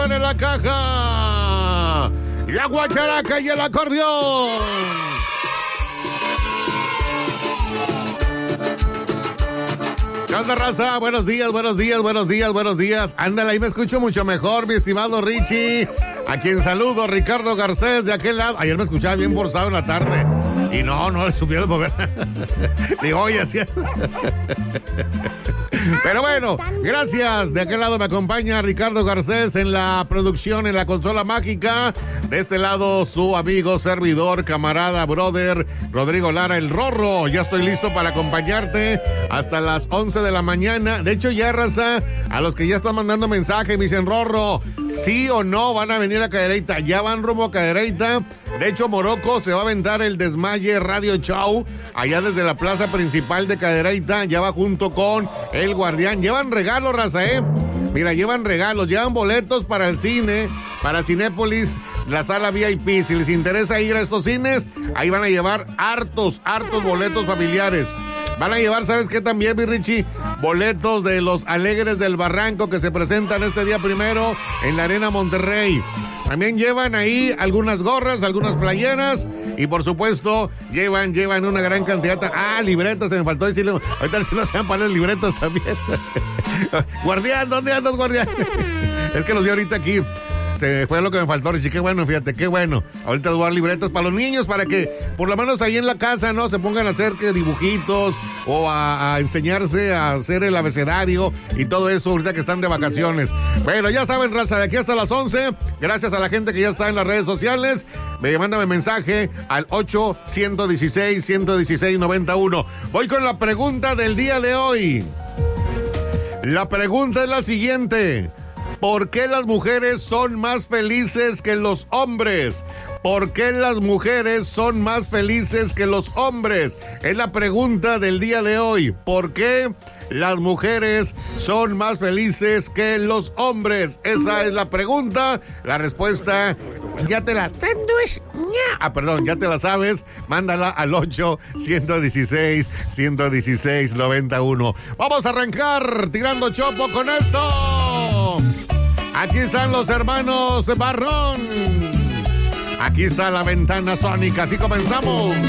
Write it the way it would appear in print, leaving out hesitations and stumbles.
En la caja, la guacharaca y el acordeón. ¿Qué onda, raza? Buenos días. Ándale, ahí me escucho mucho mejor, mi estimado Richie. A quien saludo, Ricardo Garcés, de aquel lado. Ayer me escuchaba bien forzado en la tarde. Y no le supieron mover. Digo, oye, así. Pero bueno, gracias. De aquel lado me acompaña Ricardo Garcés en la producción, en la consola mágica. De este lado, su amigo, servidor, camarada, brother, Rodrigo Lara, el Rorro. Ya estoy listo para acompañarte hasta las 11 de la mañana. De hecho, ya, raza, a los que ya están mandando mensaje, me dicen, Rorro, ¿sí o no van a venir a Cadereyta? Ya van rumbo a Cadereyta. De hecho, Morocco se va a aventar el Desmaye Radio Show allá desde la plaza principal de Cadereyta. Ya va junto con El Guardián. Llevan regalos, raza, Mira, llevan regalos, llevan boletos para el cine, para Cinépolis, la sala VIP. Si les interesa ir a estos cines, ahí van a llevar hartos boletos familiares. Van a llevar, ¿sabes qué también, mi Richie? Boletos de los Alegres del Barranco que se presentan este día primero en la Arena Monterrey. También llevan ahí algunas gorras, algunas playeras y por supuesto llevan una gran cantidad. Libretas, se me faltó decirle. Ahorita si no sean para las libretas también. Guardián, ¿dónde andas, guardián? Es que los vi ahorita aquí. Se fue lo que me faltó, Richie. Qué bueno, fíjate, qué bueno. Ahorita les voy a dar libretas para los niños para que por lo menos ahí en la casa, ¿no? Se pongan a hacer dibujitos o a enseñarse a hacer el abecedario y todo eso ahorita que están de vacaciones. Bueno, ya saben, raza, de aquí hasta las 11. Gracias a la gente que ya está en las redes sociales. Mándame mensaje al 8-116-116-91. Voy con la pregunta del día de hoy. La pregunta es la siguiente. ¿Por qué las mujeres son más felices que los hombres? ¿Por qué las mujeres son más felices que los hombres? Es la pregunta del día de hoy. ¿Por qué las mujeres son más felices que los hombres? Esa es la pregunta. La respuesta ya te la... ya te la sabes. Mándala al 8-116-116-91. Vamos a arrancar tirando chopo con esto. Aquí están los hermanos Barrón. Aquí está la ventana sónica. Así comenzamos.